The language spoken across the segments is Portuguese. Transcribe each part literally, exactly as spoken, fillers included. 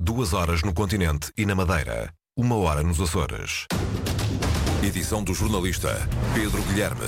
duas horas no continente e na Madeira, uma hora nos Açores. Edição do jornalista Pedro Guilherme.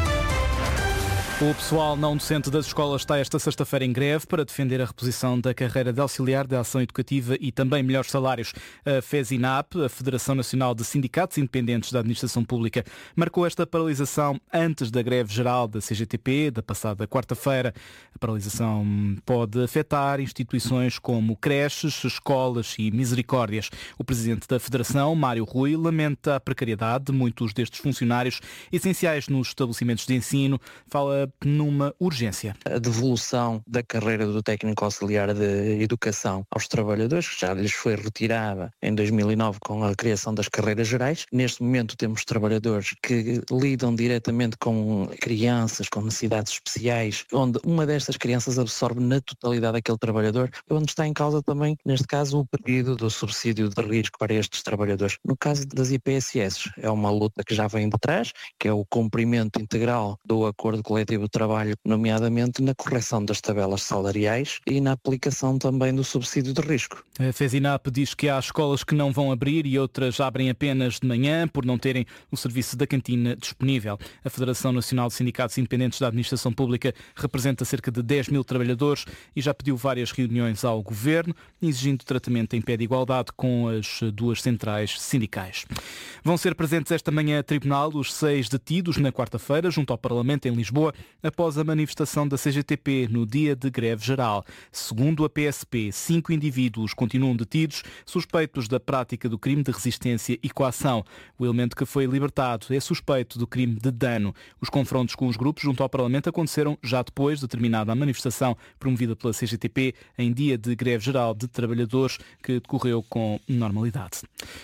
O pessoal não docente das escolas está esta sexta-feira em greve para defender a reposição da carreira de auxiliar de ação educativa e também melhores salários. A FESINAP, a Federação Nacional de Sindicatos Independentes da Administração Pública, marcou esta paralisação antes da greve geral da C G T P, da passada quarta-feira. A paralisação pode afetar instituições como creches, escolas e misericórdias. O presidente da Federação, Mário Rui, lamenta a precariedade de muitos destes funcionários essenciais nos estabelecimentos de ensino. Fala numa urgência. A devolução da carreira do técnico auxiliar de educação aos trabalhadores, que já lhes foi retirada em dois mil e nove com a criação das carreiras gerais. Neste momento temos trabalhadores que lidam diretamente com crianças com necessidades especiais, onde uma destas crianças absorve na totalidade aquele trabalhador, onde está em causa também, neste caso, o pedido do subsídio de risco para estes trabalhadores. No caso das I P S S, é uma luta que já vem de trás, que é o cumprimento integral do acordo coletivo de trabalho, nomeadamente na correção das tabelas salariais e na aplicação também do subsídio de risco. A FESINAP diz que há escolas que não vão abrir e outras abrem apenas de manhã por não terem o serviço da cantina disponível. A Federação Nacional de Sindicatos Independentes da Administração Pública representa cerca de dez mil trabalhadores e já pediu várias reuniões ao Governo, exigindo tratamento em pé de igualdade com as duas centrais sindicais. Vão ser presentes esta manhã a tribunal os seis detidos na quarta-feira, junto ao Parlamento em Lisboa, após a manifestação da C G T P no dia de greve geral. Segundo a P S P, cinco indivíduos continuam detidos, suspeitos da prática do crime de resistência e coação. O elemento que foi libertado é suspeito do crime de dano. Os confrontos com os grupos junto ao Parlamento aconteceram já depois de terminada a manifestação promovida pela C G T P em dia de greve geral de trabalhadores, que decorreu com normalidade.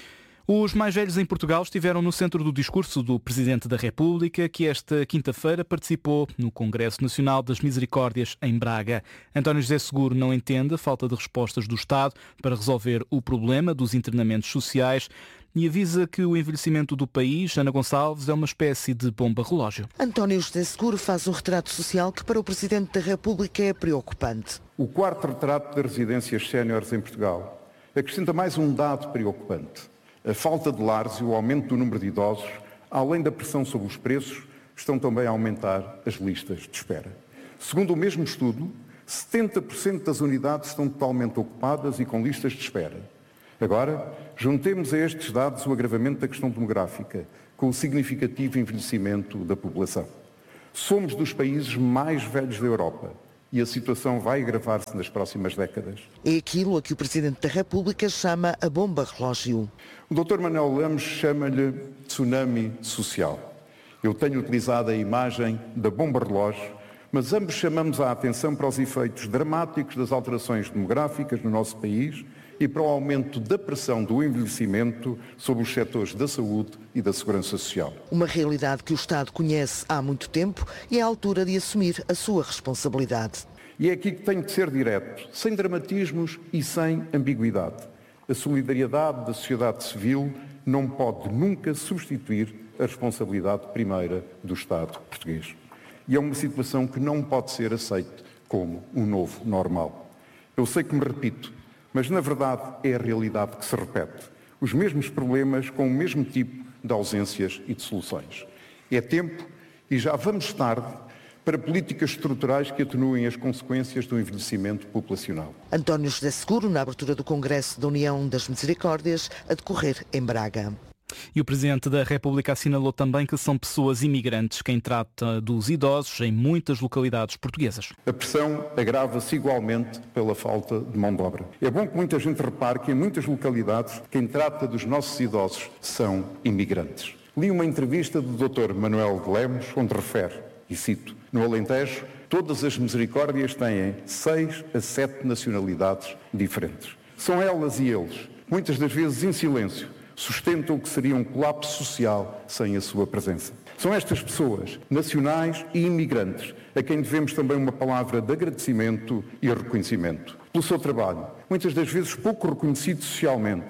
Os mais velhos em Portugal estiveram no centro do discurso do Presidente da República, que esta quinta-feira participou no Congresso Nacional das Misericórdias em Braga. António José Seguro não entende a falta de respostas do Estado para resolver o problema dos internamentos sociais e avisa que o envelhecimento do país, Ana Gonçalves, é uma espécie de bomba-relógio. António José Seguro faz um retrato social que para o Presidente da República é preocupante. O quarto retrato das residências séniores em Portugal acrescenta mais um dado preocupante. A falta de lares e o aumento do número de idosos, além da pressão sobre os preços, estão também a aumentar as listas de espera. Segundo o mesmo estudo, setenta por cento das unidades estão totalmente ocupadas e com listas de espera. Agora, juntemos a estes dados o agravamento da questão demográfica, com o significativo envelhecimento da população. Somos dos países mais velhos da Europa e a situação vai agravar-se nas próximas décadas. É aquilo a que o Presidente da República chama a bomba-relógio. O doutor Manuel Lemos chama-lhe tsunami social. Eu tenho utilizado a imagem da bomba-relógio, mas ambos chamamos a atenção para os efeitos dramáticos das alterações demográficas no nosso país e para o aumento da pressão do envelhecimento sobre os setores da saúde e da segurança social. Uma realidade que o Estado conhece há muito tempo e é a altura de assumir a sua responsabilidade. E é aqui que tenho de ser direto, sem dramatismos e sem ambiguidade. A solidariedade da sociedade civil não pode nunca substituir a responsabilidade primeira do Estado português. E é uma situação que não pode ser aceita como um novo normal. Eu sei que me repito, mas na verdade é a realidade que se repete. Os mesmos problemas com o mesmo tipo de ausências e de soluções. É tempo, e já vamos tarde, para políticas estruturais que atenuem as consequências do envelhecimento populacional. António José Seguro, na abertura do Congresso da União das Misericórdias, a decorrer em Braga. E o Presidente da República assinalou também que são pessoas imigrantes quem trata dos idosos em muitas localidades portuguesas. A pressão agrava-se igualmente pela falta de mão de obra. É bom que muita gente repare que em muitas localidades quem trata dos nossos idosos são imigrantes. Li uma entrevista do doutor Manuel de Lemos, onde refere, e cito, no Alentejo, todas as misericórdias têm seis a sete nacionalidades diferentes. São elas e eles, muitas das vezes em silêncio, sustentam o que seria um colapso social sem a sua presença. São estas pessoas, nacionais e imigrantes, a quem devemos também uma palavra de agradecimento e reconhecimento. Pelo seu trabalho, muitas das vezes pouco reconhecido socialmente.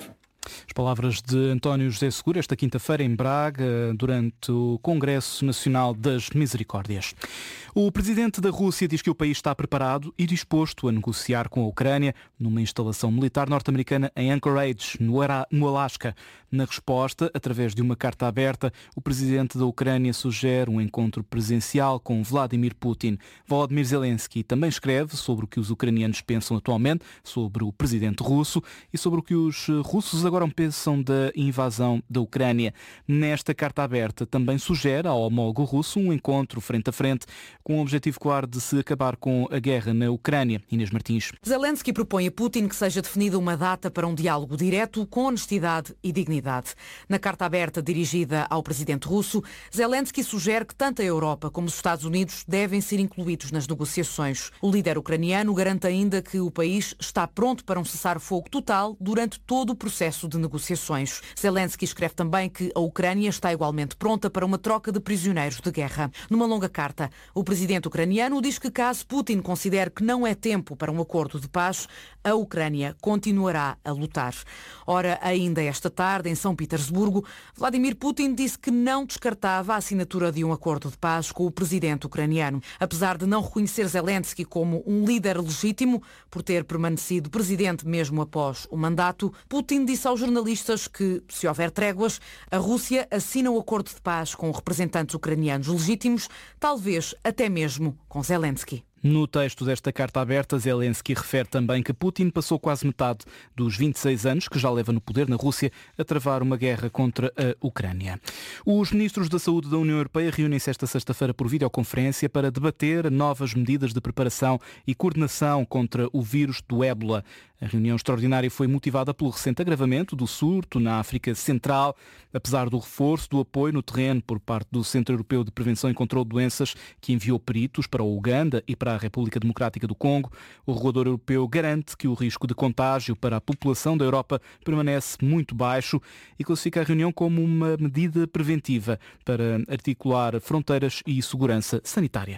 As palavras de António José Seguro esta quinta-feira em Braga, durante o Congresso Nacional das Misericórdias. O presidente da Rússia diz que o país está preparado e disposto a negociar com a Ucrânia numa instalação militar norte-americana em Anchorage, no, Ara- no Alasca. Na resposta, através de uma carta aberta, o presidente da Ucrânia sugere um encontro presencial com Vladimir Putin. Volodymyr Zelensky também escreve sobre o que os ucranianos pensam atualmente, sobre o presidente russo e sobre o que os russos agora pensam da invasão da Ucrânia. Nesta carta aberta também sugere ao homólogo russo um encontro frente a frente com o objetivo claro de se acabar com a guerra na Ucrânia. Inês Martins. Zelensky propõe a Putin que seja definida uma data para um diálogo direto, com honestidade e dignidade. Na carta aberta dirigida ao presidente russo, Zelensky sugere que tanto a Europa como os Estados Unidos devem ser incluídos nas negociações. O líder ucraniano garante ainda que o país está pronto para um cessar-fogo total durante todo o processo de negociações. Zelensky escreve também que a Ucrânia está igualmente pronta para uma troca de prisioneiros de guerra. Numa longa carta, o presidente ucraniano diz que caso Putin considere que não é tempo para um acordo de paz, a Ucrânia continuará a lutar. Ora, ainda esta tarde, em São Petersburgo, Vladimir Putin disse que não descartava a assinatura de um acordo de paz com o presidente ucraniano. Apesar de não reconhecer Zelensky como um líder legítimo, por ter permanecido presidente mesmo após o mandato, Putin disse aos jornalistas que, se houver tréguas, a Rússia assina o acordo de paz com representantes ucranianos legítimos, talvez até mesmo com Zelensky. No texto desta carta aberta, Zelensky refere também que Putin passou quase metade dos vinte e seis anos que já leva no poder na Rússia a travar uma guerra contra a Ucrânia. Os ministros da Saúde da União Europeia reúnem-se esta sexta-feira por videoconferência para debater novas medidas de preparação e coordenação contra o vírus do ébola. A reunião extraordinária foi motivada pelo recente agravamento do surto na África Central. Apesar do reforço do apoio no terreno por parte do Centro Europeu de Prevenção e Controlo de Doenças, que enviou peritos para o Uganda e para a República Democrática do Congo, o regulador europeu garante que o risco de contágio para a população da Europa permanece muito baixo e classifica a reunião como uma medida preventiva para articular fronteiras e segurança sanitária.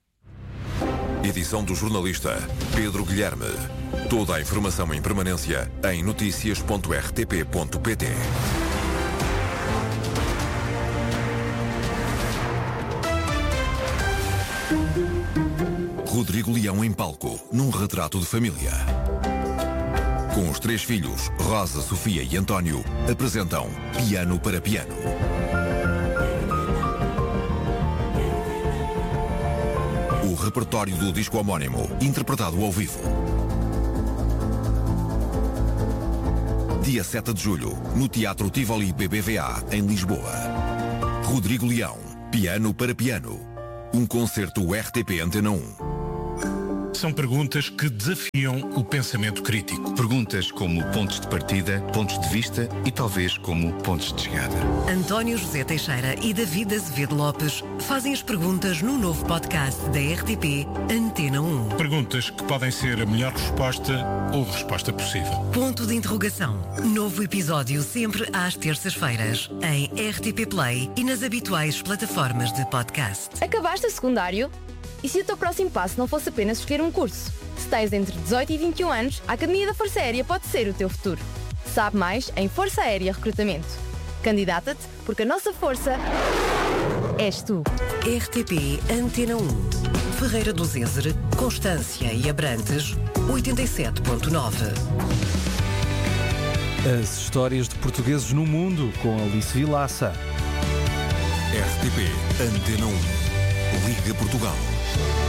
Edição do jornalista Pedro Guilherme. Toda a informação em permanência em notícias ponto r t p ponto p t. Rodrigo Leão em palco, num retrato de família. Com os três filhos, Rosa, Sofia e António, apresentam Piano para Piano. O repertório do disco homónimo, interpretado ao vivo. Dia sete de julho, no Teatro Tivoli B B V A, em Lisboa. Rodrigo Leão, Piano para Piano. Um concerto R T P Antena um. São perguntas que desafiam o pensamento crítico. Perguntas como pontos de partida, pontos de vista e talvez como pontos de chegada. António José Teixeira e David Azevedo Lopes fazem as perguntas no novo podcast da R T P Antena um. Perguntas que podem ser a melhor resposta ou a resposta possível. Ponto de interrogação. Novo episódio sempre às terças-feiras em R T P Play e nas habituais plataformas de podcast. Acabaste o secundário? E se o teu próximo passo não fosse apenas escolher um curso? Se tens entre dezoito e vinte e um anos, a Academia da Força Aérea pode ser o teu futuro. Sabe mais em Força Aérea Recrutamento. Candidata-te porque a nossa força és tu. R T P Antena um. Ferreira do Zézer, Constância e Abrantes, oitenta e sete ponto nove. As histórias de portugueses no mundo com Alice Vilaça. R T P Antena um. Liga Portugal.